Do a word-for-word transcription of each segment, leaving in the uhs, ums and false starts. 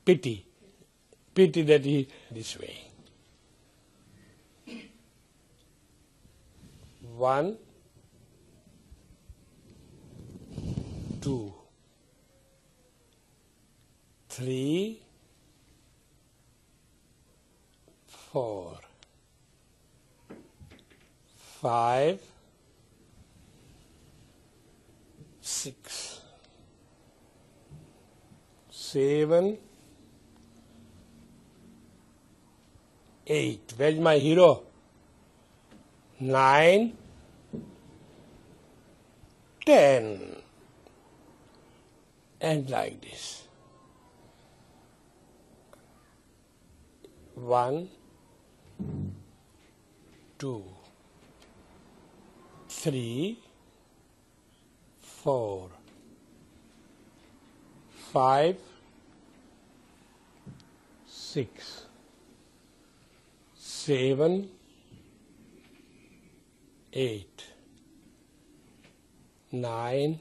pity. Pity that he this way. One, two, three, four, five, six, seven, eight. Where's my hero? Nine, ten. And like this. One, two, three, four, five, six, seven, eight, nine,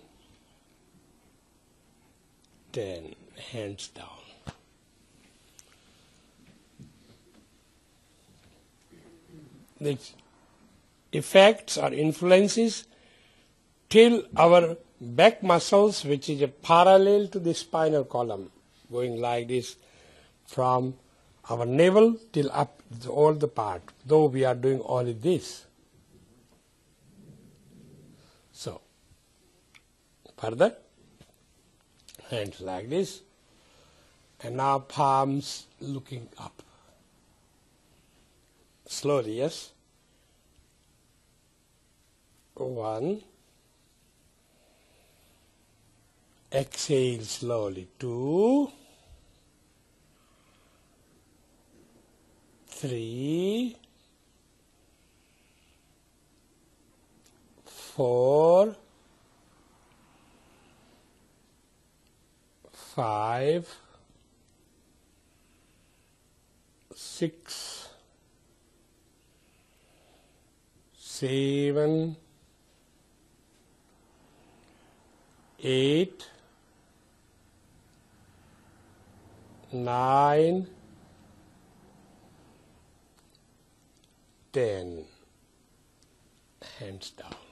ten. Hands down. The effects or influences till our back muscles, which is a parallel to the spinal column, going like this from our navel till up all the part, though we are doing only this. So, further, hands like this, and now palms looking up. Slowly, yes. One. Exhale slowly. Two. Three. Four. Five. Six. Seven, eight, nine, ten. Hands down.